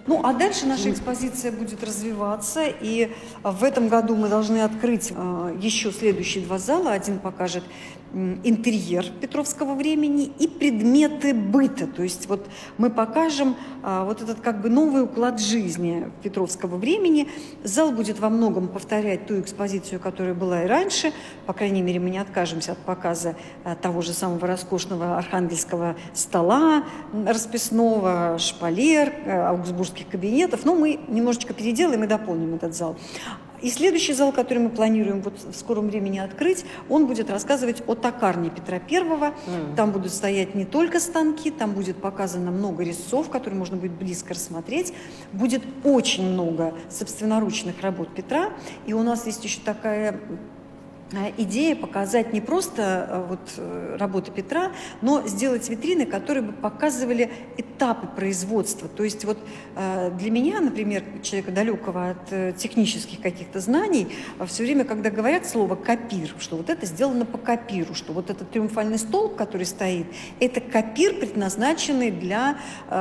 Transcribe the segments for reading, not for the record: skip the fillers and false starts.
Ну, а дальше наша экспозиция будет развиваться, и в этом году мы должны открыть еще следующие два зала. Один покажет интерьер петровского времени и предметы быта. То есть вот мы покажем вот этот как бы новый уклад жизни петровского времени. Зал будет во многом повторять ту экспозицию, которая была и раньше. По крайней мере, мы не откажемся от показа того же самого роскошного архангельского стола расписного, шпалер, аугсбургских кабинетов. Но мы немножечко переделаем и дополним этот зал. И следующий зал, который мы планируем вот в скором времени открыть, он будет рассказывать о токарне Петра I. Там будут стоять не только станки, там будет показано много резцов, которые можно будет близко рассмотреть. Будет очень много собственноручных работ Петра. И у нас есть еще такая идея показать не просто работы Петра, но сделать витрины, которые бы показывали этапы производства. То есть вот для меня, например, человека далекого от технических каких-то знаний, все время, когда говорят слово «копир», что вот это сделано по копиру, что вот этот триумфальный столб, который стоит, это копир, предназначенный для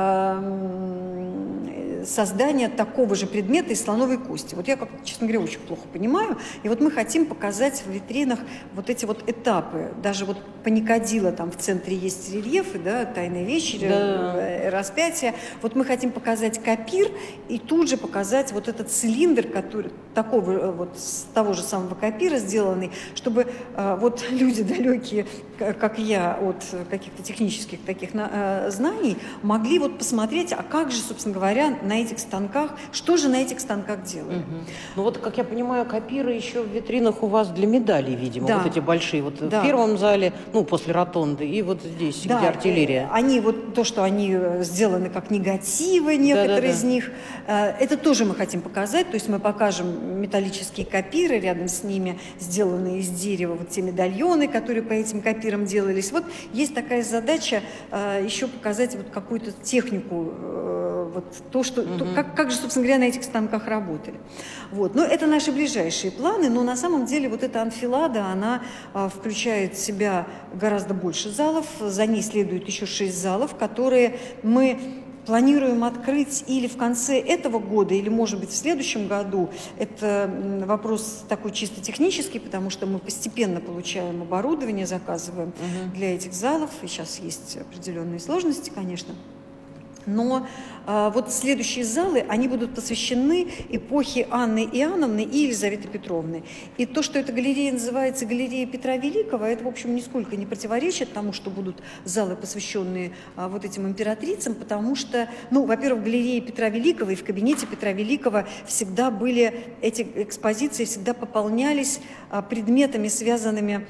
создания такого же предмета из слоновой кости. Вот я, честно говоря, очень плохо понимаю. И вот мы хотим показать в витринах вот эти вот этапы. Даже вот паникадило, там в центре есть рельефы, да, Тайная вечеря, да, распятие. Вот мы хотим показать копир и тут же показать вот этот цилиндр, который такого вот с того же самого копира сделанный, чтобы вот люди далекие, как я, от каких-то технических таких знаний, могли вот посмотреть, а как же, собственно говоря, на этих станках, что же на этих станках делают. Ну вот, как я понимаю, копиры еще в витринах у вас для медалей, видимо, да, вот эти большие, вот да, в первом зале, ну, после ротонды, и вот здесь, да, где артиллерия. Они вот, то, что они сделаны как негативы, некоторые из них, это тоже мы хотим показать, то есть мы покажем металлические копиры, рядом с ними сделанные из дерева, вот те медальоны, которые по этим копирам делались. Вот есть такая задача еще показать вот какую-то технику, вот то, что, как же, собственно говоря, на этих станках работали. Вот. Но это наши ближайшие планы, но на самом деле вот эта анфилада, она включает в себя гораздо больше залов, за ней следует еще 6 залов, которые мы планируем открыть или в конце этого года, или, может быть, в следующем году. Это вопрос такой чисто технический, потому что мы постепенно получаем оборудование, заказываем для этих залов, и сейчас есть определенные сложности, конечно. Но вот следующие залы, они будут посвящены эпохе Анны Иоанновны и Елизаветы Петровны. И то, что эта галерея называется галерея Петра Великого, это, в общем, нисколько не противоречит тому, что будут залы, посвященные вот этим императрицам, потому что, ну, во-первых, в галерее Петра Великого и в кабинете Петра Великого всегда были, эти экспозиции всегда пополнялись предметами, связанными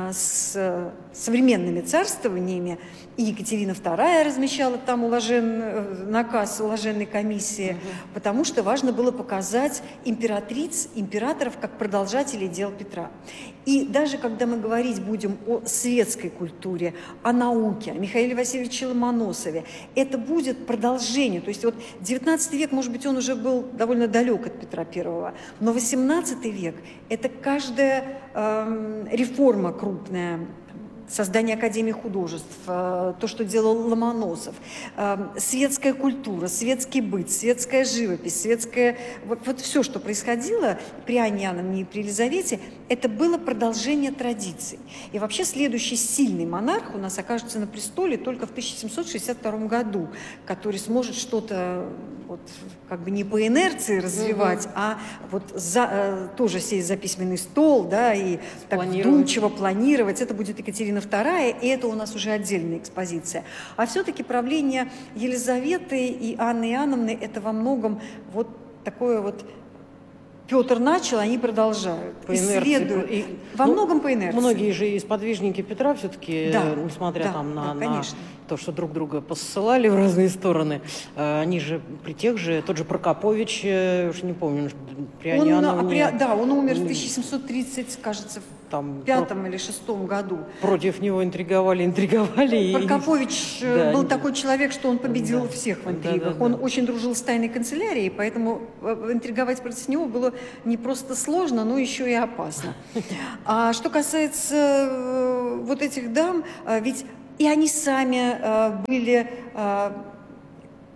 с современными царствованиями. И Екатерина II размещала там наказ уложенной комиссии, потому что важно было показать императриц, императоров как продолжателей дел Петра. И даже когда мы говорить будем о светской культуре, о науке, о Михаиле Васильевиче Ломоносове, это будет продолжение. То есть вот XIX век, может быть, он уже был довольно далек от Петра I, но XVIII век – это каждая реформа крупная, создание Академии художеств, то, что делал Ломоносов, светская культура, светский быт, светская живопись, светская... Вот все, что происходило при Анне Иоанновне и при Елизавете, это было продолжение традиций. И вообще следующий сильный монарх у нас окажется на престоле только в 1762 году, который сможет что-то вот, как бы не по инерции развивать, а вот тоже сесть за письменный стол, да, и так вдумчиво планировать. Это будет Екатерина II, и это у нас уже отдельная экспозиция. А все-таки правление Елизаветы и Анны Иоанновны – это во многом вот такое вот Петр начал, они продолжают, исследуют. Во многом по инерции. Многие же сподвижники Петра все-таки, несмотря там на то, что друг друга посылали в разные стороны, они же при тех же, тот же Прокопович, уж не помню, при Анне Иоанновне... Да, он умер в 1730, кажется, в пятом или шестом году. Против него интриговали. Прокопович был такой человек, что он победил всех в интригах. Он очень дружил с тайной канцелярией, поэтому интриговать против него было не просто сложно, но еще и опасно. А что касается вот этих дам, ведь и они сами были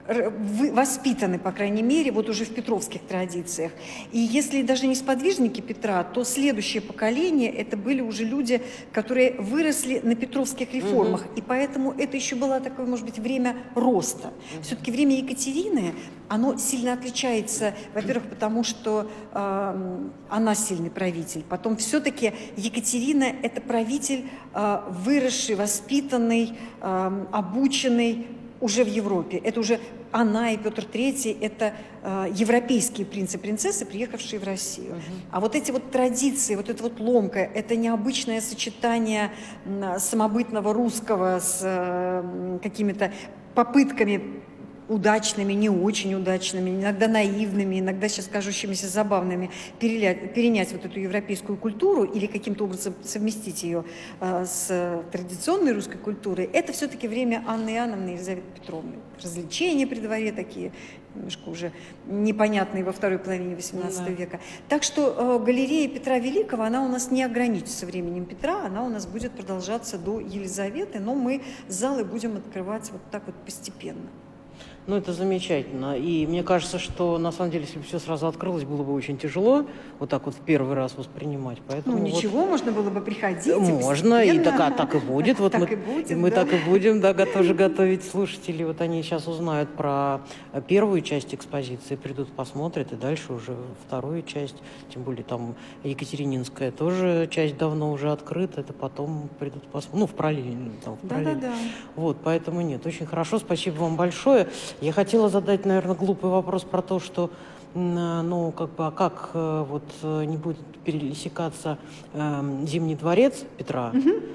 воспитаны, по крайней мере, вот уже в петровских традициях. И если даже не сподвижники Петра, то следующее поколение это были уже люди, которые выросли на петровских реформах. И поэтому это еще было такое, может быть, время роста. Все-таки время Екатерины, оно сильно отличается, во-первых, потому что она сильный правитель. Потом все-таки Екатерина – это правитель, выросший, воспитанный, обученный, уже в Европе. Это уже она и Петр III – это европейские принцы и принцессы, приехавшие в Россию. А вот эти вот традиции, вот это вот ломка, это необычное сочетание самобытного русского с какими-то попытками удачными, не очень удачными, иногда наивными, иногда сейчас кажущимися забавными, перенять вот эту европейскую культуру или каким-то образом совместить ее с традиционной русской культурой, это все-таки время Анны Иоанновны и Елизаветы Петровны. Развлечения при дворе такие, немножко уже непонятные во второй половине XVIII века. Так что галерея Петра Великого, она у нас не ограничится временем Петра, она у нас будет продолжаться до Елизаветы, но мы залы будем открывать вот так вот постепенно. Ну, это замечательно. И мне кажется, что, на самом деле, если бы все сразу открылось, было бы очень тяжело вот так вот в первый раз воспринимать. Поэтому ничего, вот... можно было бы приходить. Можно, и так и будет. Вот так мы так и будем, тоже готовить слушателей. Вот они сейчас узнают про первую часть экспозиции, придут, посмотрят, и дальше уже вторую часть. Тем более там Екатерининская тоже часть давно уже открыта, это потом придут посмотреть. Ну, в параллель. Да. Вот, поэтому нет, очень хорошо, спасибо вам большое. Я хотела задать, наверное, глупый вопрос про то, что, ну, как вот не будет пересекаться Зимний дворец Петра.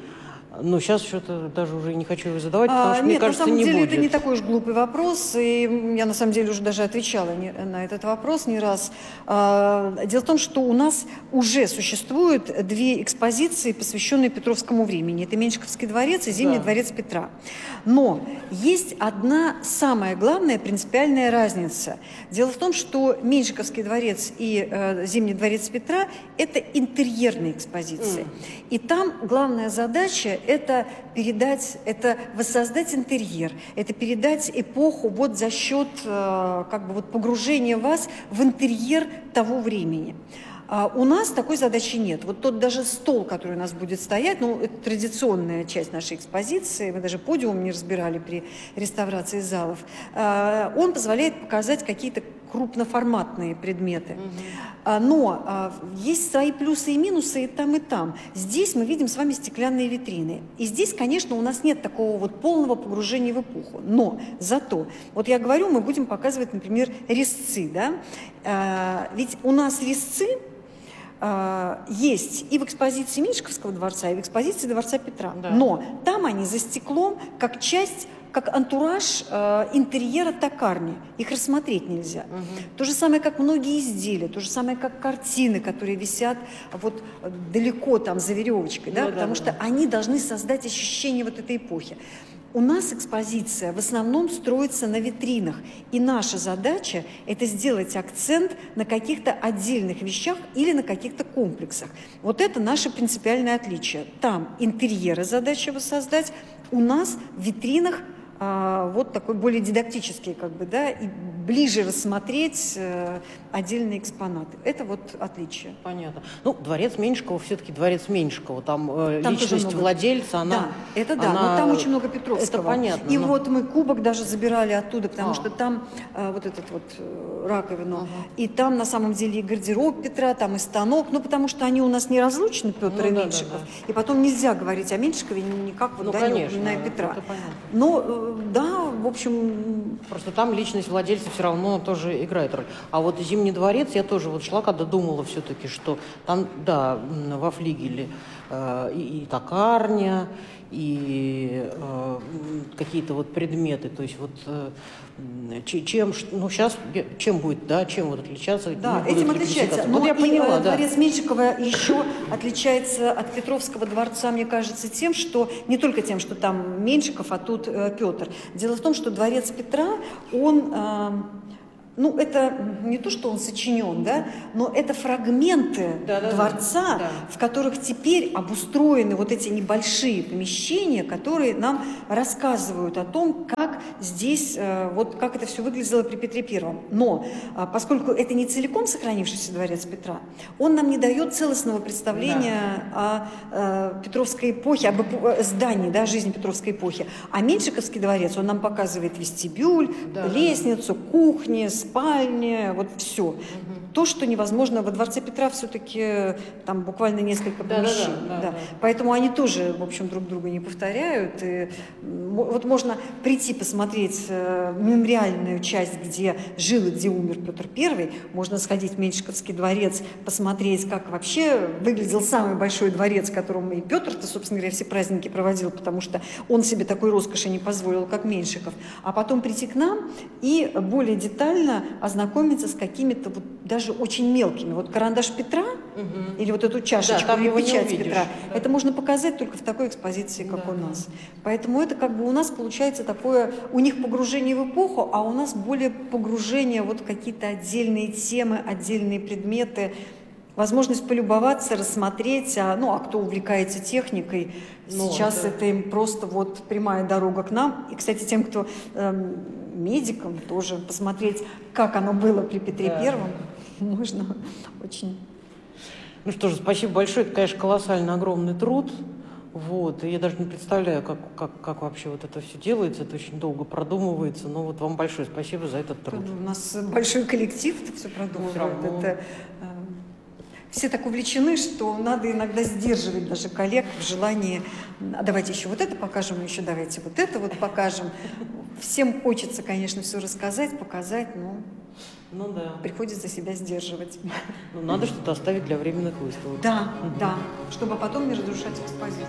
Но сейчас что-то даже уже не хочу его задавать, потому что, мне кажется, не будет. На самом деле, это не такой уж глупый вопрос, и я, на самом деле, уже даже отвечала на этот вопрос не раз. Дело в том, что у нас уже существуют две экспозиции, посвященные Петровскому времени. Это Меньшиковский дворец и Зимний дворец Петра. Но есть одна самая главная принципиальная разница. Дело в том, что Меньшиковский дворец и Зимний дворец Петра – это интерьерные экспозиции. И там главная задача – это передать, это воссоздать интерьер, это передать эпоху вот за счет как бы вот погружения вас в интерьер того времени. У нас такой задачи нет. Вот тот даже стол, который у нас будет стоять, ну, это традиционная часть нашей экспозиции, мы даже подиум не разбирали при реставрации залов, он позволяет показать какие-то крупноформатные предметы. Но есть свои плюсы и минусы и там, и там. Здесь мы видим с вами стеклянные витрины. И здесь, конечно, у нас нет такого вот полного погружения в эпоху. Но зато, вот я говорю, мы будем показывать, например, резцы. Да? Ведь у нас резцы есть и в экспозиции Меньшиковского дворца, и в экспозиции дворца Петра. Да. Но там они за стеклом как часть, как антураж интерьера токарни. Их рассмотреть нельзя. То же самое, как многие изделия, то же самое, как картины, которые висят вот далеко там за веревочкой, да? Потому что они должны создать ощущение вот этой эпохи. У нас экспозиция в основном строится на витринах, и наша задача – это сделать акцент на каких-то отдельных вещах или на каких-то комплексах. Вот это наше принципиальное отличие. Там интерьеры задача воссоздать, у нас в витринах вот такой более дидактический, как бы, да, и ближе рассмотреть отдельные экспонаты. Это вот отличие. Понятно. Ну, дворец Меньшикова все-таки дворец Меньшикова. Там личность владельца, она... Да, это да, но там очень много Петровского. Это понятно. И вот мы кубок даже забирали оттуда, потому что там вот этот вот раковину, и там на самом деле и гардероб Петра, там и станок, ну, потому что они у нас неразлучны, Петр и Меньшиков. И потом нельзя говорить о Меньшикове никак вот, не упоминая Петра. Но да, в общем... Просто там личность владельца все равно тоже играет роль. А вот Зимний дворец, я тоже вот шла, когда думала все-таки, что там, да, во флигеле и токарня, и какие-то вот предметы, то есть вот чем, ну сейчас, чем будет, да, чем вот отличаться? Да, этим отличается. Вот я поняла, да. Дворец Меньшикова еще отличается от Петровского дворца, мне кажется, тем, что, не только тем, что там Меньшиков, а тут Петр. Дело в том, что дворец Петра, он ну, это не то, что он сочинен, да, но это фрагменты дворца, в которых теперь обустроены вот эти небольшие помещения, которые нам рассказывают о том, как здесь, вот как это все выглядело при Петре Первом. Но поскольку это не целиком сохранившийся дворец Петра, он нам не дает целостного представления о Петровской эпохе, об здании, да, жизни Петровской эпохи. А Меньшиковский дворец, он нам показывает вестибюль, лестницу, кухни, спальня, вот все. То, что невозможно во дворце Петра, все-таки там буквально несколько помещений. Поэтому они тоже, в общем, друг друга не повторяют. И вот можно прийти посмотреть мемориальную часть, где жил и где умер Петр I. Можно сходить в Меньшиковский дворец, посмотреть, как вообще выглядел самый большой дворец, в котором и Петр-то, собственно говоря, все праздники проводил, потому что он себе такой роскоши не позволил, как Меньшиков. А потом прийти к нам и более детально ознакомиться с какими-то вот даже очень мелкими. Вот карандаш Петра или вот эту чашечку или печать Петра, это можно показать только в такой экспозиции, как у нас. Поэтому это как бы у нас получается такое, у них погружение в эпоху, а у нас более погружение вот в какие-то отдельные темы, отдельные предметы, возможность полюбоваться, рассмотреть, а кто увлекается техникой, сейчас это им просто вот прямая дорога к нам. И, кстати, тем, кто медикам, тоже посмотреть, как оно было при Петре Первом, можно очень. Ну что же, спасибо большое. Это, конечно, колоссально огромный труд. Вот. И я даже не представляю, как вообще вот это все делается. Это очень долго продумывается. Но вот вам большое спасибо за этот труд. У нас большой коллектив, это все продумывает. Все так увлечены, что надо иногда сдерживать даже коллег в желании, давайте еще вот это покажем, еще давайте вот это вот покажем. Всем хочется, конечно, все рассказать, показать, но приходится себя сдерживать. Ну, надо что-то оставить для временных выставок. Да, чтобы потом не разрушать экспозицию.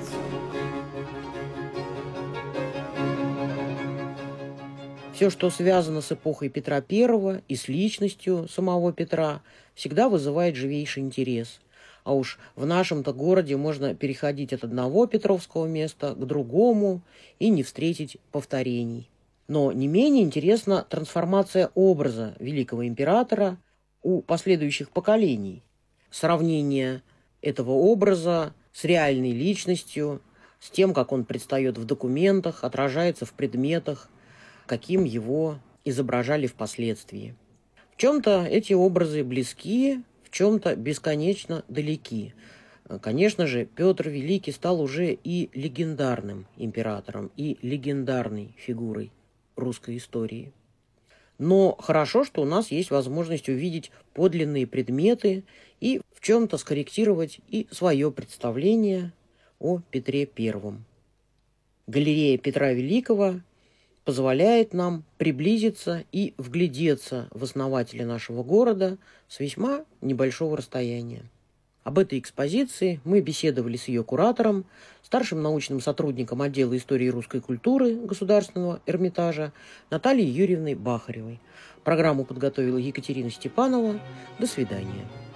Все, что связано с эпохой Петра I и с личностью самого Петра, всегда вызывает живейший интерес. А уж в нашем-то городе можно переходить от одного петровского места к другому и не встретить повторений. Но не менее интересна трансформация образа великого императора у последующих поколений. Сравнение этого образа с реальной личностью, с тем, как он предстает в документах, отражается в предметах, каким его изображали впоследствии. В чем-то эти образы близки, в чем-то бесконечно далеки. Конечно же, Петр Великий стал уже и легендарным императором, и легендарной фигурой русской истории. Но хорошо, что у нас есть возможность увидеть подлинные предметы и в чем-то скорректировать и свое представление о Петре Первом. Галерея Петра Великого позволяет нам приблизиться и вглядеться в основателя нашего города с весьма небольшого расстояния. Об этой экспозиции мы беседовали с ее куратором, старшим научным сотрудником отдела истории русской культуры Государственного Эрмитажа Натальей Юрьевной Бахаревой. Программу подготовила Екатерина Степанова. До свидания.